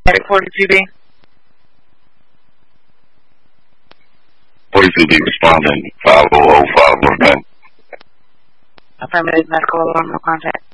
42B. 42B responding 5005 North Bend. Affirmative, medical alarm, no contact.